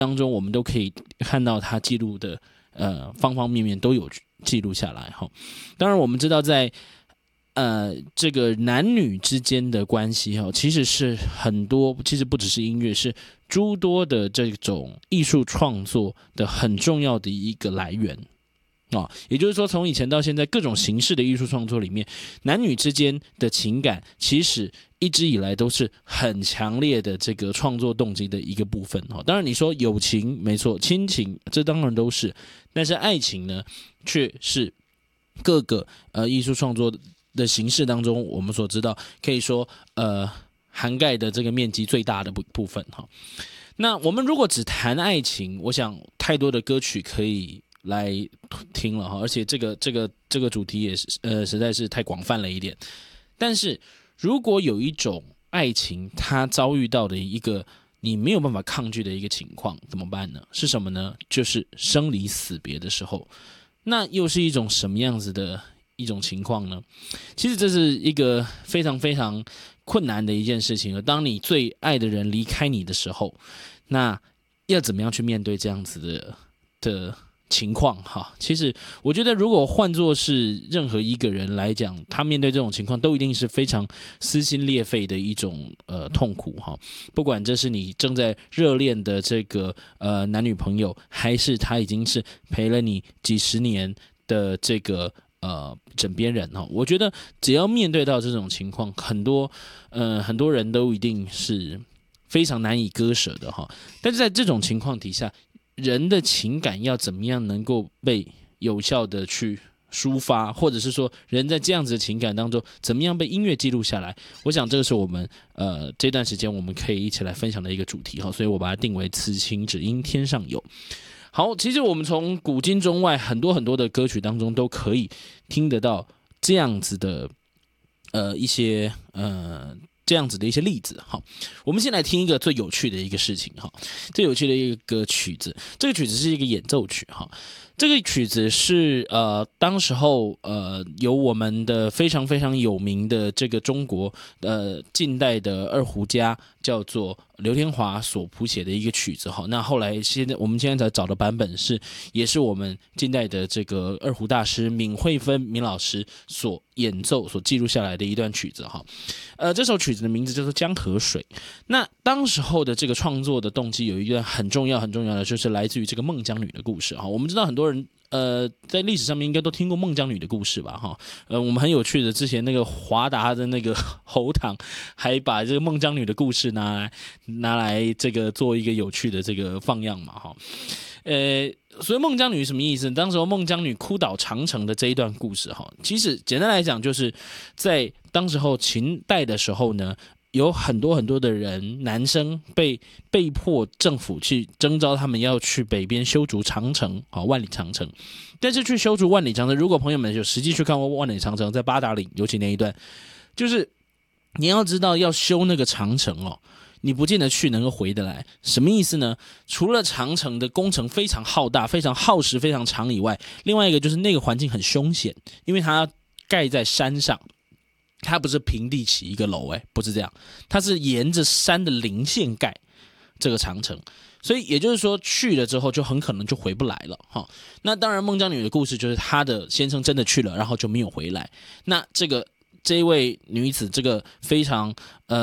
当中，我们都可以看到他记录的方方面面都有记录下来哈。当然，我们知道在这个男女之间的关系哈，其实是很多，其实不只是音乐，是诸多的这种艺术创作的很重要的一个来源。也就是说，从以前到现在，各种形式的艺术创作里面，男女之间的情感其实一直以来都是很强烈的这个创作动机的一个部分。当然，你说友情没错，亲情这当然都是，但是爱情呢，却是各个艺术创作的形式当中，我们所知道可以说涵盖的这个面积最大的部分哈。那我们如果只谈爱情，我想太多的歌曲可以来听了哈，而且这个主题也是实在是太广泛了一点。但是如果有一种爱情，它遭遇到的一个你没有办法抗拒的一个情况，怎么办呢？是什么呢？就是生离死别的时候，那又是一种什么样子的一种情况呢？其实这是一个非常非常困难的一件事情。当你最爱的人离开你的时候，那要怎么样去面对这样子的情况哈？其实我觉得，如果换作是任何一个人来讲，他面对这种情况，都一定是非常撕心裂肺的一种痛苦哈。不管这是你正在热恋的这个男女朋友，还是他已经是陪了你几十年的这个枕边人哈，我觉得只要面对到这种情况，很多人都一定是非常难以割舍的哈。但是在这种情况底下，人的情感要怎么样能够被有效的去抒发，或者是说人在这样子的情感当中怎么样被音乐记录下来，我想这个是我们这段时间我们可以一起来分享的一个主题哈，所以我把它定为此情只因天上有。好，其实我们从古今中外很多很多的歌曲当中都可以听得到这样子的一些这样子的一些例子哈。我们先来听一个最有趣的一个事情哈，最有趣的一个曲子，这个曲子是一个演奏曲哈。这个曲子是当时候由我们的非常非常有名的这个中国近代的二胡家叫做刘天华所谱写的一个曲子哈。那后来我们现在才找的版本也是我们近代的这个二胡大师闵惠芬闵老师所演奏所记录下来的一段曲子哈。这首曲子的名字叫做《江河水》。那当时候的这个创作的动机有一段很重要很重要的，就是来自于这个孟姜女的故事哈。我们知道很多人在历史上面应该都听过孟姜女的故事吧哈。我们很有趣的，之前那个华达的那个侯堂还把这个孟姜女的故事拿来这个做一个有趣的这个放样嘛哈。所以孟姜女什么意思？当时候孟姜女哭倒长城的这一段故事哈，其实简单来讲就是在当时候秦代的时候呢，有很多很多的人，男生被迫政府去征召他们要去北边修筑长城，万里长城。但是去修筑万里长城，如果朋友们有实际去看过万里长城，在八达岭，尤其那一段，就是你要知道要修那个长城哦，你不见得去能够回得来。什么意思呢？除了长城的工程非常浩大、非常耗时、非常长以外，另外一个就是那个环境很凶险，因为它盖在山上。它不是平地起一个楼，不是这样，它是沿着山的零线盖这个长城，所以也就是说去了之后就很可能就回不来了哈。那当然孟姜女的故事就是她的先生真的去了，然后就没有回来。那这一位女子，这个非常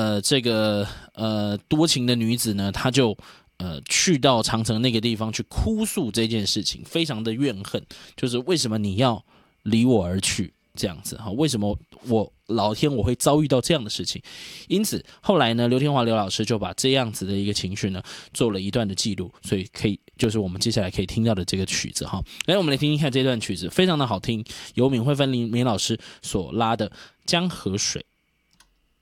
多情的女子呢，她就去到长城那个地方去哭诉这件事情，非常的怨恨，就是为什么你要离我而去？这样子哈，为什么老天我会遭遇到这样的事情？因此后来呢，刘天华刘老师就把这样子的一个情绪呢做了一段的记录，所以就是我们接下来可以听到的这个曲子哈。来，我们来听听看这段曲子，非常的好听，由闵惠芬闵老师所拉的《江河水》。